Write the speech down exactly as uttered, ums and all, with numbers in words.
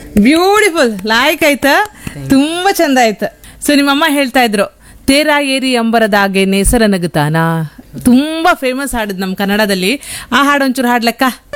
Beautiful, ಲಾಯ್ಕ್ ಆಯ್ತಾ, ತುಂಬಾ ಚಂದ ಆಯ್ತು. ಸೊ ನಿಮ್ಮಮ್ಮ ಹೇಳ್ತಾ ಇದ್ರು ತೇರಾ ಏರಿ ಅಂಬರದಾಗೆ ನೇಸರ ನಗುತ್ತಾನ, ತುಂಬಾ ಫೇಮಸ್ ಹಾಡಿದ್ ನಮ್ ಕನ್ನಡದಲ್ಲಿ. ಆ ಹಾಡು ಒಂಚೂರು ಹಾಡ್ಲಕ್ಕ?